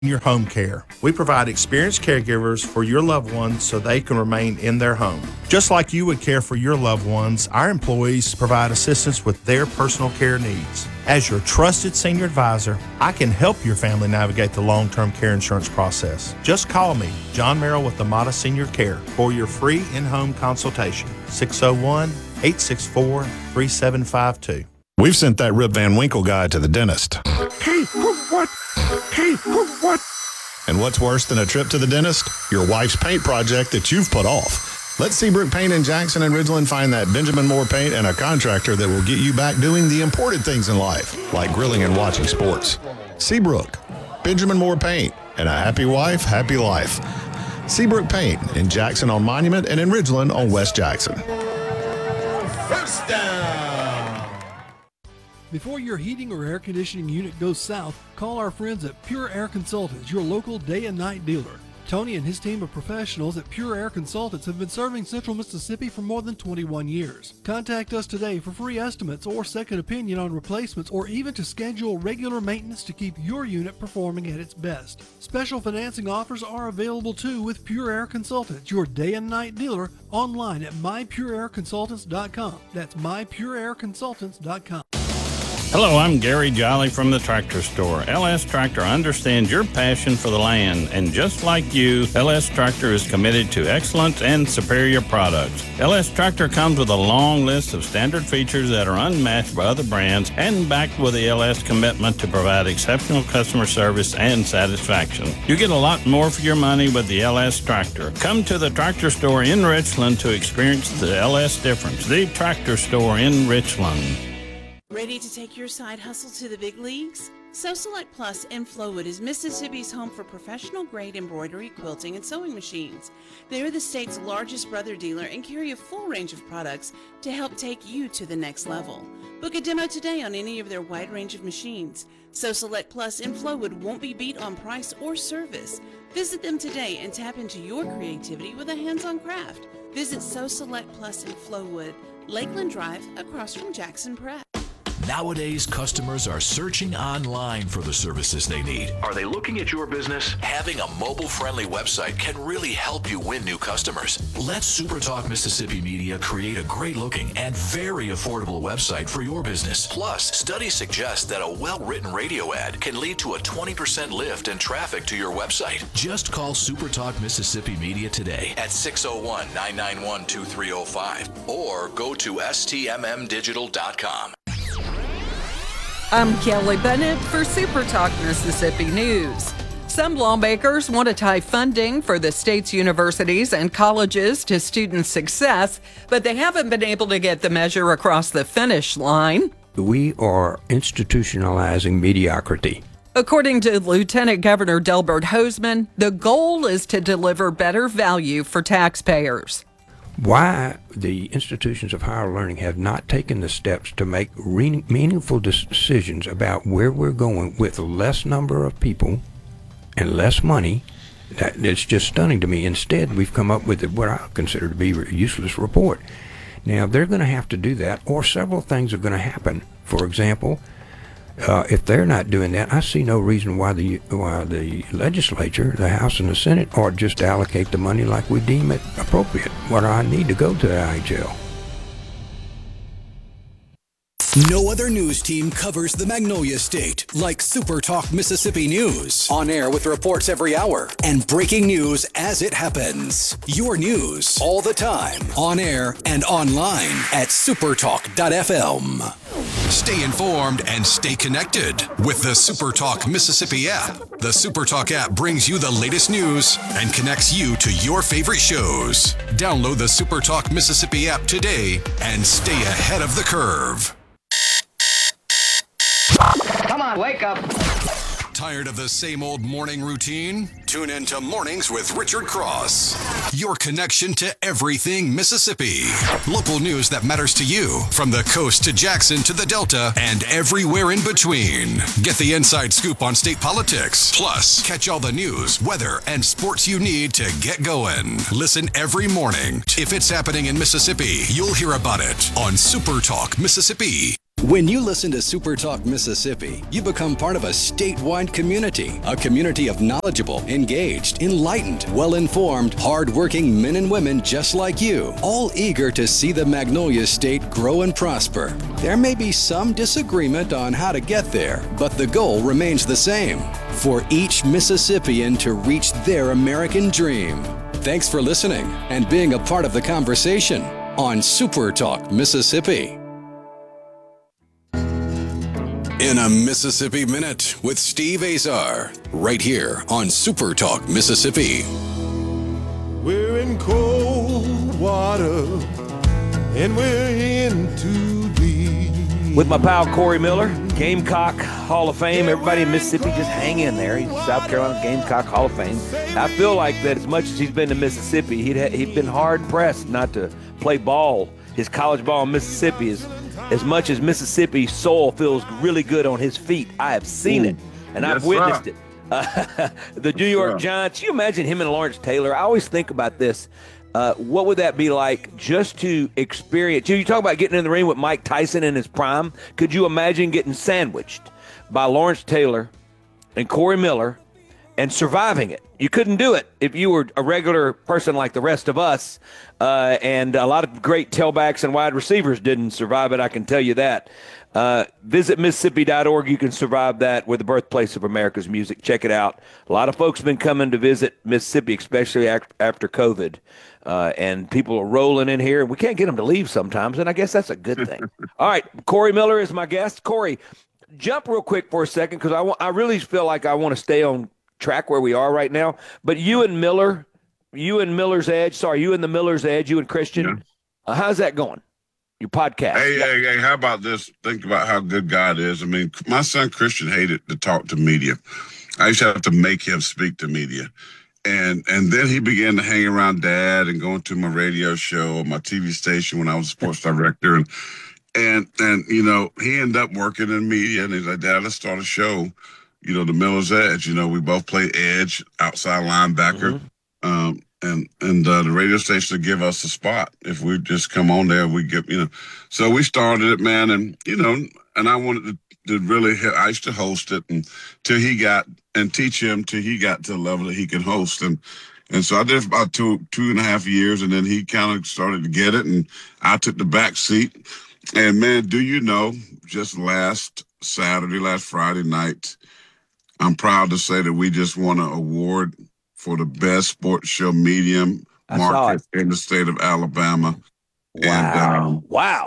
Your home care. We provide experienced caregivers for your loved ones so they can remain in their home. Just like you would care for your loved ones, our employees provide assistance with their personal care needs. As your trusted senior advisor, I can help your family navigate the long-term care insurance process. Just call me, John Merrill with Amada Senior Care, for your free in-home consultation. 601-864-3752. We've sent that Rip Van Winkle guy to the dentist. Hey, what? Hey, what? And what's worse than a trip to the dentist? Your wife's paint project that you've put off. Let Seabrook Paint in Jackson and Ridgeland find that Benjamin Moore paint and a contractor that will get you back doing the important things in life, like grilling and watching sports. Seabrook, Benjamin Moore Paint, and a happy wife, happy life. Seabrook Paint in Jackson on Monument and in Ridgeland on West Jackson. First down. Before your heating or air conditioning unit goes south, call our friends at Pure Air Consultants, your local day and night dealer. Tony and his team of professionals at Pure Air Consultants have been serving Central Mississippi for more than 21 years. Contact us today for free estimates or second opinion on replacements, or even to schedule regular maintenance to keep your unit performing at its best. Special financing offers are available too with Pure Air Consultants, your day and night dealer, online at mypureairconsultants.com. That's mypureairconsultants.com. Hello, I'm Gary Jolly from the Tractor Store. LS Tractor understands your passion for the land, and just like you, LS Tractor is committed to excellence and superior products. LS Tractor comes with a long list of standard features that are unmatched by other brands and backed with the LS commitment to provide exceptional customer service and satisfaction. You get a lot more for your money with the LS Tractor. Come to the Tractor Store in Richland to experience the LS difference. The Tractor Store in Richland. Ready to take your side hustle to the big leagues? Sew Select Plus in Flowood is Mississippi's home for professional-grade embroidery, quilting, and sewing machines. They are the state's largest brother dealer and carry a full range of products to help take you to the next level. Book a demo today on any of their wide range of machines. Sew Select Plus in Flowood won't be beat on price or service. Visit them today and tap into your creativity with a hands-on craft. Visit Sew Select Plus in Flowood, Lakeland Drive, across from Jackson Prep. Nowadays, customers are searching online for the services they need. Are they looking at your business? Having a mobile-friendly website can really help you win new customers. Let SuperTalk Mississippi Media create a great-looking and very affordable website for your business. Plus, studies suggest that a well-written radio ad can lead to a 20% lift in traffic to your website. Just call SuperTalk Mississippi Media today at 601-991-2305 or go to stmmdigital.com. I'm Kelly Bennett for Super Talk Mississippi News. Some lawmakers want to tie funding for the state's universities and colleges to student success, but they haven't been able to get the measure across the finish line. We are institutionalizing mediocrity. According to Lieutenant Governor Delbert Hosemann, the goal is to deliver better value for taxpayers. Why the institutions of higher learning have not taken the steps to make meaningful decisions about where we're going with less number of people and less money, it's just stunning to me. Instead, we've come up with what I consider to be a useless report. Now, they're going to have to do that, or several things are going to happen. For example, if they're not doing that, I see no reason why the legislature, the House and the Senate, ought just to allocate the money like we deem it appropriate. What I need to go to the IHL. No other news team covers the Magnolia State like Super Talk Mississippi News. On air with reports every hour and breaking news as it happens. Your news all the time, on air and online at supertalk.fm. Stay informed and stay connected with the Super Talk Mississippi app. The Super Talk app brings you the latest news and connects you to your favorite shows. Download the Super Talk Mississippi app today and stay ahead of the curve. Come on, wake up. Tired of the same old morning routine? Tune in to Mornings with Richard Cross. Your connection to everything Mississippi. Local news that matters to you, from the coast to Jackson to the Delta and everywhere in between. Get the inside scoop on state politics. Plus, catch all the news, weather, and sports you need to get going. Listen every morning. If it's happening in Mississippi, you'll hear about it on Super Talk Mississippi. When you listen to Super Talk Mississippi, you become part of a statewide community, a community of knowledgeable, engaged, enlightened, well-informed, hard-working men and women just like you, all eager to see the Magnolia State grow and prosper. There may be some disagreement on how to get there, but the goal remains the same, for each Mississippian to reach their American dream. Thanks for listening and being a part of the conversation on Super Talk Mississippi. In a Mississippi Minute with Steve Azar, right here on Super Talk Mississippi. We're in cold water and we're in too deep. With my pal Corey Miller, Gamecock Hall of Fame. Everybody in Mississippi, just hang in there. He's South Carolina Gamecock Hall of Fame. I feel like that as much as he's been to Mississippi, he'd been hard pressed not to play ball, his college ball in Mississippi. As much as Mississippi soil feels really good on his feet, I have seen it, and I've witnessed it. The New York Giants, you imagine him and Lawrence Taylor. I always think about this. What would that be like just to experience? You talk about getting in the ring with Mike Tyson in his prime. Could you imagine getting sandwiched by Lawrence Taylor and Corey Miller and surviving it? You couldn't do it if you were a regular person like the rest of us. And a lot of great tailbacks and wide receivers didn't survive it, I can tell you that. Visit Mississippi.org. You can survive that. We're the birthplace of America's music. Check it out. A lot of folks have been coming to visit Mississippi, especially after COVID. And people are rolling in here, and we can't get them to leave sometimes, and I guess that's a good thing. All right, Corey Miller is my guest. Corey, jump real quick for a second, because I really feel like I want to stay on track where we are right now. But you and the Miller's Edge, you and Christian, how's that going? Your podcast. Hey, how about this? Think about how good God is. I mean, my son Christian hated to talk to media. I used to have to make him speak to media. And then he began to hang around Dad and going to my radio show, my TV station when I was a sports director. And you know, he ended up working in media, and he's like, Dad, let's start a show. You know, the Miller's Edge. You know, we both play edge, outside linebacker. And the radio station would give us a spot. If we just come on there, we get, you know. So we started it, man, and, you know, and I wanted to really, I used to host it and teach him till he got to the level that he could host. And so I did about two and a half years, and then he kind of started to get it, and I took the back seat. And, man, do you know, just last Friday night, I'm proud to say that we just won an award for the best sports show medium market in the state of Alabama. Wow.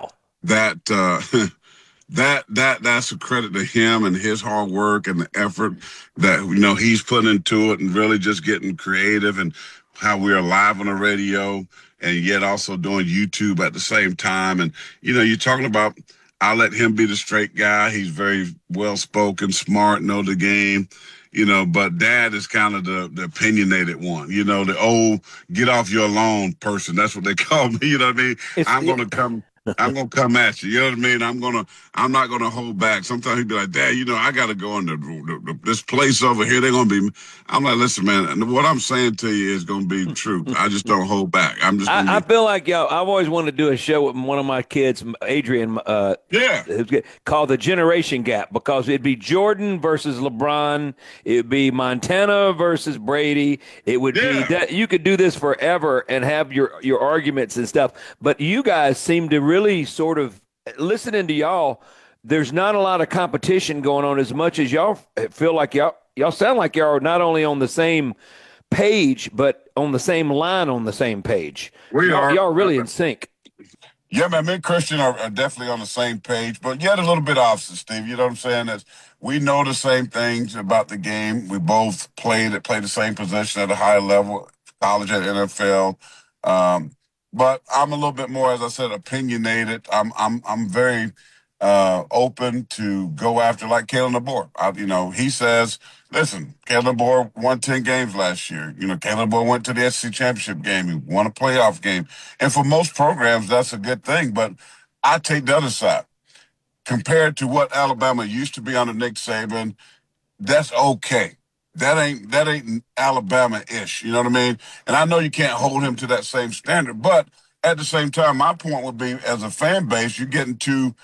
And, that's a credit to him and his hard work and the effort that, you know, he's put into it, and really just getting creative, and how we are live on the radio and yet also doing YouTube at the same time. And, you know, you're talking about, I let him be the straight guy. He's very well-spoken, smart, know the game. You know, but Dad is kind of the opinionated one, you know, the old get off your lawn person. That's what they call me. You know what I mean? I'm going to come at you. You know what I mean? I'm not going to hold back. Sometimes he'd be like, Dad, you know, I got to go in this place over here. They're going to be, I'm like, listen, man, what I'm saying to you is going to be true. I just don't hold back. I feel like, I've always wanted to do a show with one of my kids, Adrian, called The Generation Gap, because it'd be Jordan versus LeBron. It'd be Montana versus Brady. It would be that you could do this forever and have your arguments and stuff. But you guys seem to really sort of, listening to y'all, there's not a lot of competition going on, as much as y'all feel like y'all sound like y'all are not only on the same page, but on the same line, on the same page. Y'all really in sync. Yeah, man, me and Christian are definitely on the same page, but yet a little bit opposite, Steve. You know what I'm saying? That's, we know the same things about the game. We both played the same position at a high level, college and NFL. But I'm a little bit more, as I said, opinionated. I'm very open to go after, like Kalen DeBoer. You know, he says, listen, Kalen DeBoer won 10 games last year. You know, Kalen DeBoer went to the SEC championship game. He won a playoff game. And for most programs, that's a good thing. But I take the other side. Compared to what Alabama used to be under Nick Saban, that's okay. That ain't Alabama-ish, you know what I mean? And I know you can't hold him to that same standard, but at the same time, my point would be, as a fan base, you're getting two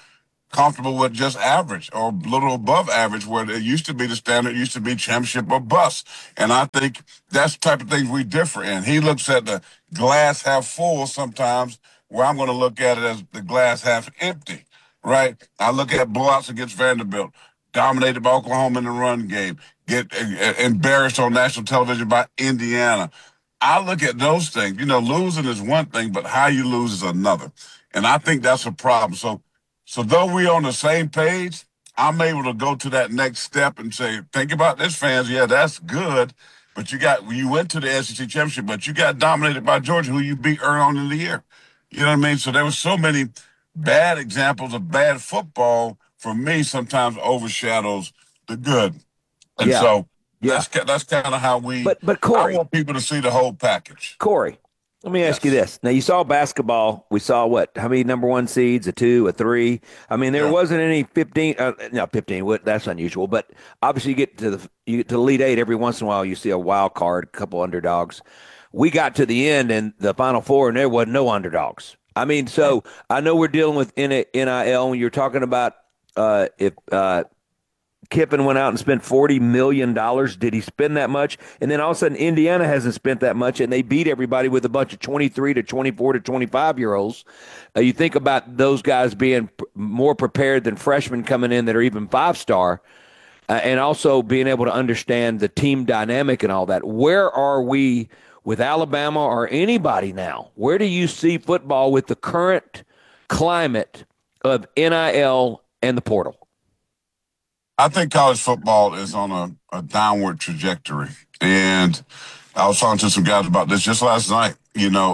comfortable with just average or a little above average, where it used to be the standard, used to be championship or bust. And I think that's the type of things we differ in. He looks at the glass half full sometimes, where I'm going to look at it as the glass half empty, right? I look at blowouts against Vanderbilt, dominated by Oklahoma in the run game, get embarrassed on national television by Indiana. I look at those things. You know, losing is one thing, but how you lose is another. And I think that's a problem. So though we're on the same page, I'm able to go to that next step and say, think about this, fans. Yeah, that's good. But you went to the SEC championship, but you got dominated by Georgia, who you beat early on in the year. You know what I mean? So there were so many bad examples of bad football, for me, sometimes overshadows the good. And so that's kind of how we. But Corey, I want people to see the whole package. Corey, let me ask you this. Now, you saw basketball. We saw how many number one seeds? A 2, a 3. I mean, there wasn't any 15. No, 15. That's unusual. But obviously, you get to the Elite Eight every once in a while. You see a wild card, a couple underdogs. We got to the end and the Final Four, and there wasn't no underdogs. I mean, so I know we're dealing with NIL. When you're talking about if Kiffin went out and spent $40 million. Did he spend that much? And then all of a sudden, Indiana hasn't spent that much, and they beat everybody with a bunch of 23 to 24 to 25-year-olds. You think about those guys being more prepared than freshmen coming in that are even 5-star, and also being able to understand the team dynamic and all that. Where are we with Alabama or anybody now? Where do you see football with the current climate of NIL and the portal? I think college football is on a downward trajectory. And I was talking to some guys about this just last night. You know,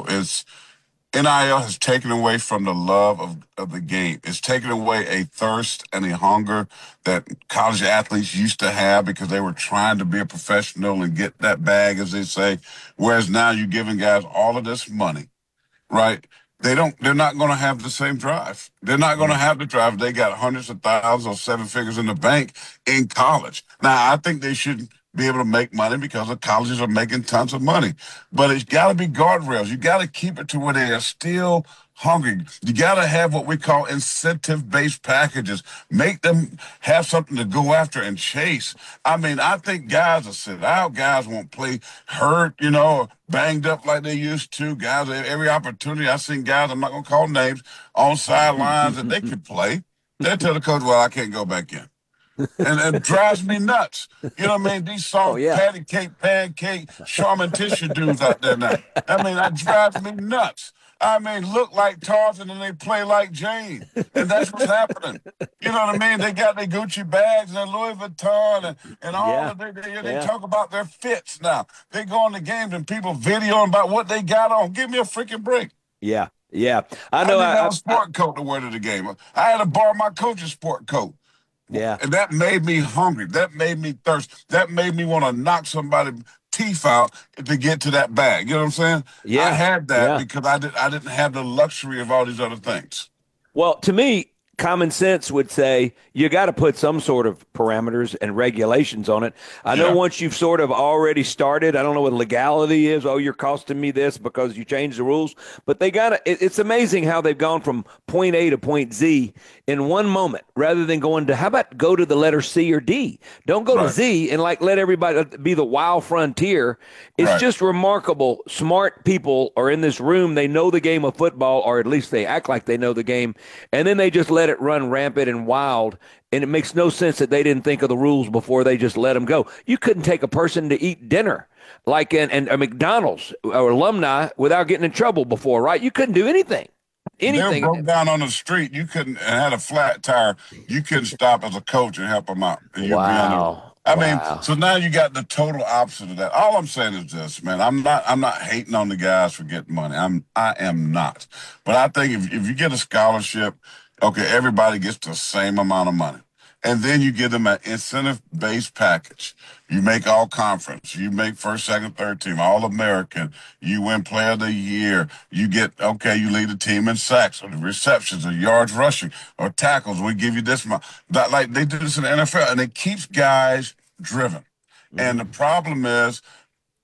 NIL has taken away from the love of the game. It's taken away a thirst and a hunger that college athletes used to have because they were trying to be a professional and get that bag, as they say. Whereas now you're giving guys all of this money, right? They're not going to have the same drive. They're not going to have the drive. They got hundreds of thousands or 7 figures in the bank in college. Now, I think they should be able to make money because the colleges are making tons of money. But it's got to be guardrails. You got to keep it to where they are still hungry. You got to have what we call incentive-based packages. Make them have something to go after and chase. I mean, I think guys will sit out. Guys won't play hurt, you know, banged up like they used to. Guys, every opportunity, I've seen guys, I'm not going to call names, on sidelines that they could play. They tell the coach, well, I can't go back in. And it drives me nuts. You know what I mean? These soft patty cake, pancake, Charmin tissue dudes out there now. I mean, that drives me nuts. I mean, look like Tarzan and they play like Jane. And that's what's happening. You know what I mean? They got their Gucci bags and their Louis Vuitton and all of they talk about their fits now. They go on the games and people videoing about what they got on. Give me a freaking break. Yeah, yeah. I know. I didn't have a sport coat to wear to the game. I had to borrow my coach's sport coat. Yeah. And that made me hungry. That made me thirst. That made me want to knock somebody's teeth out to get to that bag. You know what I'm saying? Yeah. I had that because I didn't have the luxury of all these other things. Well, to me, common sense would say you got to put some sort of parameters and regulations on it. I know once you've sort of already started, I don't know what legality is. Oh, you're costing me this because you changed the rules. But they got to, it's amazing how they've gone from point A to point Z in one moment rather than going to, how about go to the letter C or D? Don't go to Z and like let everybody be the wild frontier. It's just remarkable. Smart people are in this room. They know the game of football, or at least they act like they know the game. And then they just let it run rampant and wild, and it makes no sense that they didn't think of the rules before they just let them go. You couldn't take a person to eat dinner like in a McDonald's or alumni without getting in trouble before, right? You couldn't do anything. They broke down on the street. You couldn't, and had a flat tire. You couldn't stop as a coach and help them out. Wow. I mean, so now you got the total opposite of that. All I'm saying is this, man. I'm not hating on the guys for getting money. I am not. But I think if you get a scholarship, okay, everybody gets the same amount of money. And then you give them an incentive-based package. You make all conference. You make first, second, third team, all-American. You win player of the year. You get, okay, you lead the team in sacks or the receptions or yards rushing or tackles. We give you this amount. Like they do this in the NFL, and it keeps guys driven. And the problem is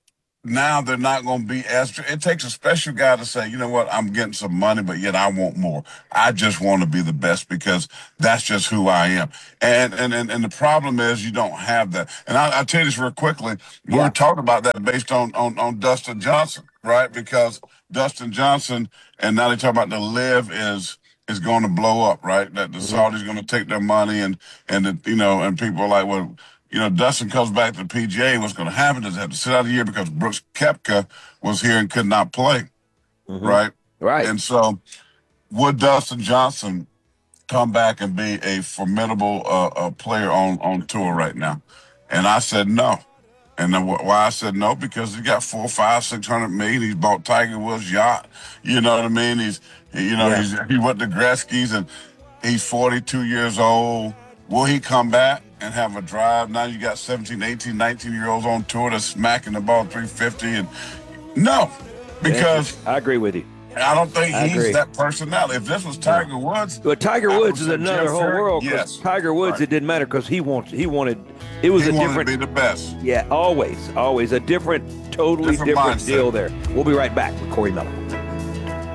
now they're not going to be as. It takes a special guy to say, you know what, I'm getting some money, but yet I want more. I just want to be the best because that's just who I am. And the problem is you don't have that. And I'll tell you this real quickly. We were talking about that based on Dustin Johnson, right? Because Dustin Johnson, and now they talk about the LIV is going to blow up, right? That the Saudis going to take their money and people are like, well, Dustin comes back to the PGA. What's going to happen is they have to sit out a year because Brooks Koepka was here and could not play, right? Right. And so would Dustin Johnson come back and be a formidable player on tour right now? And I said no. And why I said no, because he got $400, $500, $600 million. He's bought Tiger Woods' yacht. You know what I mean? He went to Gretzky's and he's 42 years old. Will he come back and have a drive? Now you got 17, 18, 19-year-olds on tour that's smacking the ball 350. And no, because I agree with you. I don't think he's that personality. If this was Tiger Woods, but Tiger Woods is another whole world. Yes, Tiger Woods, it didn't matter because he wanted. It was a different. To be the best. Yeah, always a totally different deal there. We'll be right back with Corey Miller.